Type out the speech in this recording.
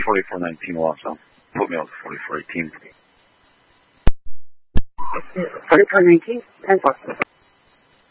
4419 also. Put me on 4418. 4419, 10-4.